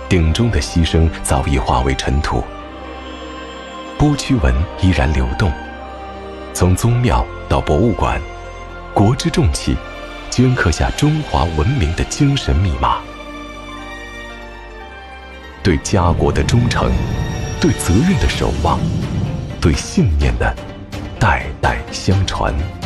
鼎中的牺牲早已化为尘土，波曲纹依然流动。从宗庙到博物馆，国之重器镌刻下中华文明的精神密码。对家国的忠诚，对责任的守望，对信念的代代相传。